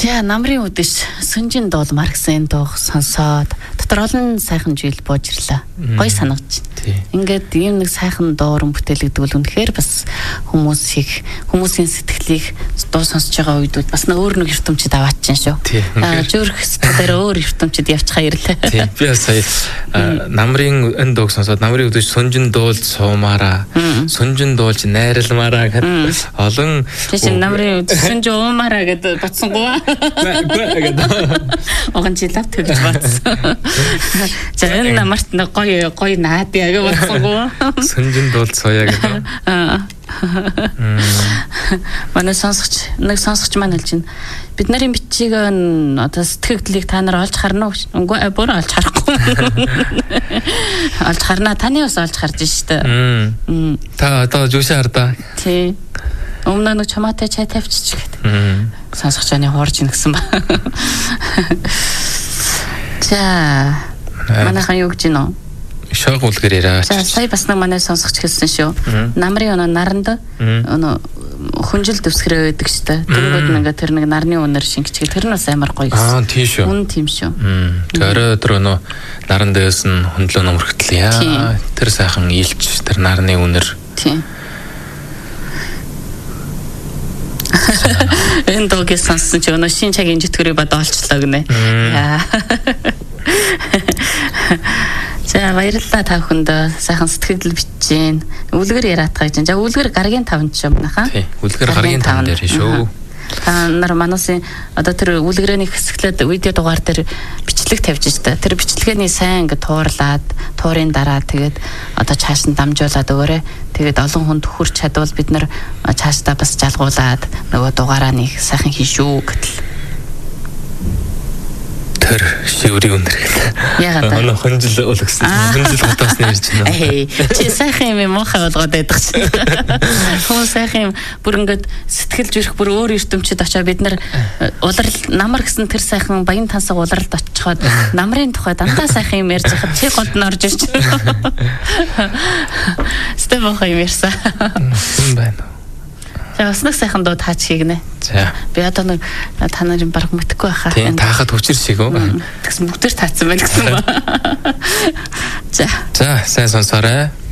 За намрын үдэш сүнжин дуул Марксын дууг сонсоод дотор олон сайхан жил бууж ирлээ. Гоё санагч. Ингээд ийм нэг сайхан дууран бүтээлэгдвэл үнэхээр бас хүмүүсийн сэтгэлийг дуу сонсож байгаа үед бас нэг өөр нэг ертөнцид аваачихсан шүү. Зүрх сэтгэлээр өөр ертөнцид явчихаа ирлээ. Би сая намрын энэ дууг сонсоод намрын үдэш сүнжин дуул суумаараа сүнжин дуулж найралмаараа гэдэг олон тийм намрын үдэш сүнж уумаараа гэдэг батсангуу. Огон жилав тэгж батсан. За энэ намарт гоё наад яг батсангуу. Сүнжин дуул соёо гэдэг. Манай сонсогч маань хэлж байна. Бид нарын бичиг одоо сэтгэлдлийг та нар олж харна уу? Үгүй бүр олж харахгүй. Олж харна. Таны бас олж харж штэ. Та одоо юуша хардаа. Тий. Өмнө нэг чамаатай чай тавьчих гэдэг. Сонсогч аны хуурж ин гэсэн ба. За. Манайхан юу гэж нөө? Шог үлгэр яриа. За сая бас нэг манай сонсогч хэлсэн шүү. Намрын наранд хүнжил дэвсгэрээ байдаг штэ. Тэнгүүд ингээ тэр нэг нарны үнэр шингэчихэл тэр нь бас амар гоё гэсэн. Тийм шүү. Үн тийм шүү. Тэр өдөр наран дээрс нь хөндлөө номрогтл яа. Тэр сайхан илч тэр нарны үнэр. Тийм. Энэ дууг сонссон чи өнөө шин цагийн житгэрийг бод олчлоо гинэ. За баярлалаа та бүхэнд сайхан сэтгэл бичиж гин. Үлгэр яриатгаа гэж. За үлгэр гаргийн 5 ч юм нахаа. Тий. Үлгэр гаргийн 5 дээр шүү. Та нар манасын одоо тэр үлгэрийн хэсэглээд видео дугаар дээр бичлэг тавьж штэ. Тэр бичлэгээний сайн ингэ туурлаад, туурын дараа тэгээд одоо цааш нь дамжуулаад өгөөрэй. Тэгээд олон хүнд хүрч чадвал бид нар цаашдаа бас жалгуулад нөгөө дугаараа нэг сайхан хийшүү гэтэл. Тэр шиврийн үнэр гэх. Ягаад вэ? Өнөө хөнжил уулгсан. Хөнжил хотоос нэрж байна. Чи сайхан юм муухай болгоод байдаг чинь. Хүн сайхан юм бүр ингээд сэтгэл зүрх бүр өөр ертөнцид очоо бид нар уларл намар гэсэн тэр сайхан баян тансаг улралд очиход намрын тухай дандаа сайхан юм ярьж хахад чи голд нь орж ирж байна. Стэ муухай юм ярьсан. Хүн байна. За бас нэг сайхан дуу таач хийгнэ. За. Би одоо нэг та нарын баг мэдхгүй байхаа. Тийм таахад хүчээр шиг үү? Тэгс бүгдээр таацсан байна гэсэн ба. За. За сайн сонсоорой.